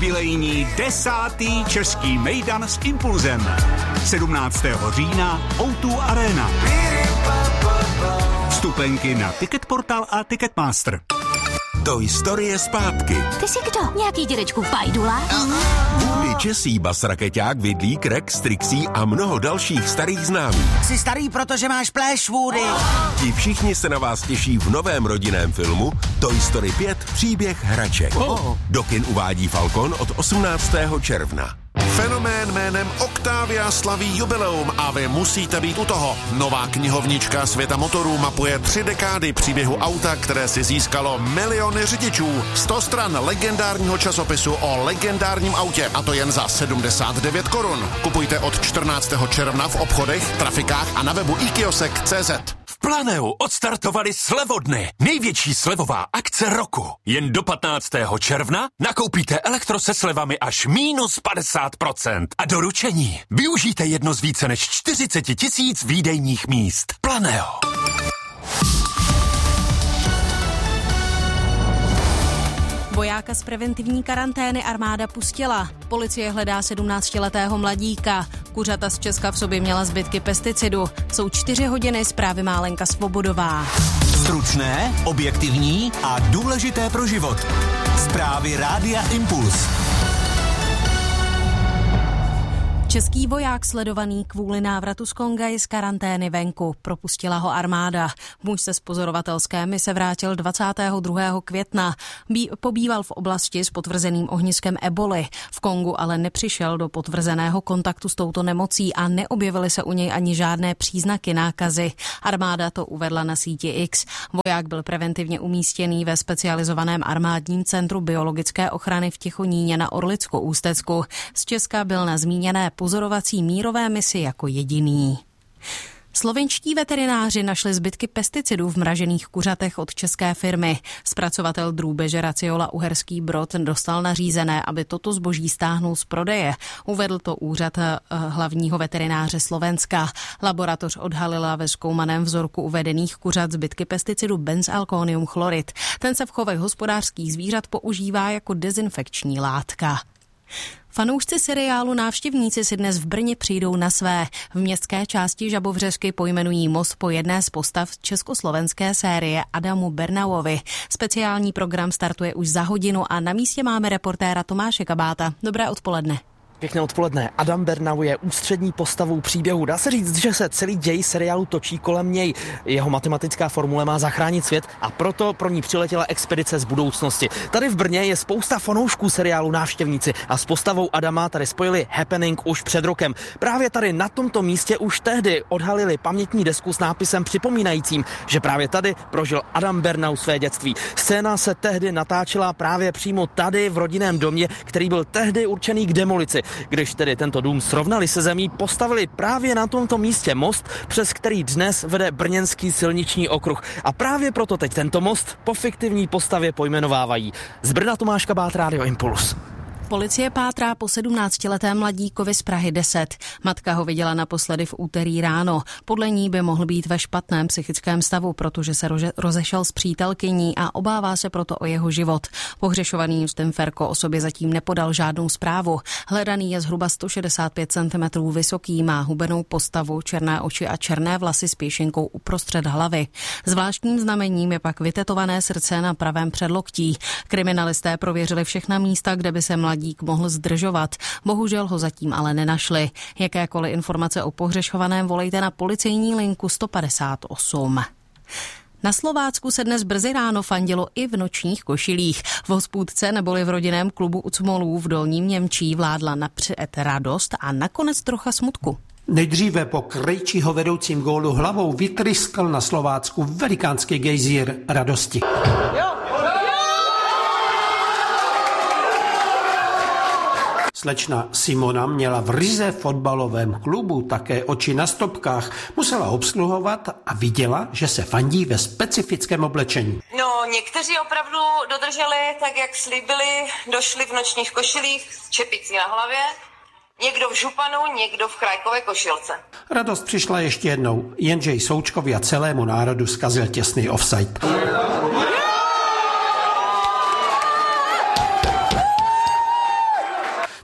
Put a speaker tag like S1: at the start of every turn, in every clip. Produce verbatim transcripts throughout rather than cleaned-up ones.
S1: Jubilejní desátý český mejdan s Impulzem. sedmnáctého října ó dva Arena. Vstupenky na Ticketportal a Ticketmaster.
S2: Do historie zpátky.
S3: Ty jsi kdo? Nějaký dědečkův pajdula?
S2: Woody, Jessie, Bas Rakeťák, Vidlík, Rex, Trixie a mnoho dalších starých známých.
S4: Jsi starý, protože máš pléš, Woody.
S2: Ti všichni se na vás těší v novém rodinném filmu Toy Story pět Příběh hraček.
S4: Oh.
S2: Do kin uvádí Falcon od osmnáctého června.
S5: Fenomén jménem Octavia slaví jubileum a vy musíte být u toho. Nová knihovnička světa motorů mapuje tři dekády příběhu auta, které si získalo miliony řidičů. sto stran legendárního časopisu o legendárním autě, a to jen za sedmdesát devět korun. Kupujte od čtrnáctého června v obchodech, trafikách a na webu i kiosek tečka cé zet.
S6: V Planeu odstartovali slevodny. Největší slevová akce roku. Jen do patnáctého června nakoupíte elektro se slevami až minus padesát procent. A doručení využijte jedno z více než čtyřicet tisíc výdejních míst. Planeo.
S7: Vojáka z preventivní karantény armáda pustila. Policie hledá sedmnáctiletého mladíka. Kuřata z Česka v sobě měla zbytky pesticidu. Jsou čtyři hodiny, zprávy má Lenka Svobodová.
S1: Stručné, objektivní a důležité pro život. Zprávy Rádia Impuls.
S7: Český voják sledovaný kvůli návratu z Konga je z karantény venku. Propustila ho armáda. Muž se z pozorovatelské mise vrátil dvacátého druhého května. Bý, pobýval v oblasti s potvrzeným ohniskem eboli. V Kongu ale nepřišel do potvrzeného kontaktu s touto nemocí a neobjevily se u něj ani žádné příznaky nákazy. Armáda to uvedla na síti X. Voják byl preventivně umístěný ve specializovaném armádním centru biologické ochrany v Tichoníně na Orlicku-Ústecku. Z Česka byl na zmíněné pozorovací mírové misi jako jediný. Slovenští veterináři našli zbytky pesticidů v mražených kuřatech od české firmy. Zpracovatel drůbeže Raciola Uherský Brod dostal nařízené, aby toto zboží stáhnul z prodeje. Uvedl to úřad hlavního veterináře Slovenska. Laboratoř odhalila ve zkoumaném vzorku uvedených kuřat zbytky pesticidu benzalkonium chlorid. Ten se v chovech hospodářských zvířat používá jako dezinfekční látka. Fanoušci seriálu Návštěvníci si dnes v Brně přijdou na své. V městské části Žabovřesky pojmenují most po jedné z postav československé série Adamu Bernauovi. Speciální program startuje už za hodinu a na místě máme reportéra Tomáše Kabáta. Dobré odpoledne.
S8: Pěkné odpoledne. Adam Bernau je ústřední postavou příběhu. Dá se říct, že se celý děj seriálu točí kolem něj. Jeho matematická formule má zachránit svět a proto pro ní přiletěla expedice z budoucnosti. Tady v Brně je spousta fanoušků seriálu Návštěvníci a s postavou Adama tady spojili happening už před rokem. Právě tady na tomto místě už tehdy odhalili pamětní desku s nápisem připomínajícím, že právě tady prožil Adam Bernau své dětství. Scéna se tehdy natáčela právě přímo tady v rodinném domě, který byl tehdy určený k demolici. Když tedy tento dům srovnali se zemí, postavili právě na tomto místě most, přes který dnes vede brněnský silniční okruh. A právě proto teď tento most po fiktivní postavě pojmenovávají. Z Brna Tomáš Kabát, Rádio Impuls.
S7: Policie pátrá po sedmnáctiletém mladíkovi z Prahy deset. Matka ho viděla naposledy v úterý ráno. Podle ní by mohl být ve špatném psychickém stavu, protože se rože, rozešel s přítelkyní a obává se proto o jeho život. Pohřešovaný Justin Ferko o sobě zatím nepodal žádnou zprávu. Hledaný je zhruba sto šedesát pět centimetrů vysoký, má hubenou postavu, černé oči a černé vlasy s pěšinkou uprostřed hlavy. Zvláštním znamením je pak vytetované srdce na pravém předloktí. Kriminalisté prověřili všechna místa, kde by se mladí dík mohl zdržovat. Bohužel ho zatím ale nenašli. Jakékoliv informace o pohřešovaném volejte na policejní linku sto padesát osm. Na Slovácku se dnes brzy ráno fandilo i v nočních košilích. V hospůdce neboli v rodinném klubu u Cmolů v Dolním Němčí vládla napřed radost a nakonec trocha smutku.
S9: Nejdříve po Krejčího vedoucím gólu hlavou vytryskl na Slovácku velikánský gejzír radosti. Jo. Slečna Simona měla v ryze fotbalovém klubu také oči na stopkách. Musela obsluhovat a viděla, že se fandí ve specifickém oblečení.
S10: No, někteří opravdu dodrželi tak, jak slíbili, došli v nočních košilích s čepicí na hlavě, někdo v županu, někdo v krajkové košilce.
S9: Radost přišla ještě jednou, jenže i Součkovi a celému národu zkazil těsný offside.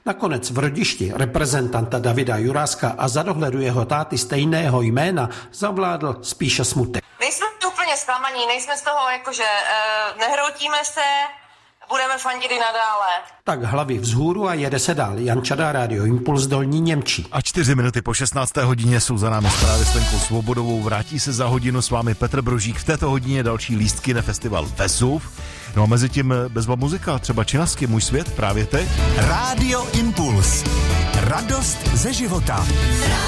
S9: Nakonec v rodišti reprezentanta Davida Juráska a za dohledu jeho táty stejného jména zavládl spíše smutek.
S10: Nejsme úplně zklamaní, nejsme z toho jakože uh, nehroutíme se, budeme fandit i nadále.
S9: Tak hlavy vzhůru a jede se dál. Jan Čada, Rádio Impuls, Dolní Němčí.
S11: A čtyři minuty po šestnácté hodině jsou za námi zprávy s Lenkou Svobodovou. Vrátí se za hodinu s vámi Petr Brožík. V této hodině další lístky na festival Vesuv. No a mezi tím bezva muzika, třeba Činasky, Můj svět, právě teď.
S1: Rádio Impuls. Radost ze života.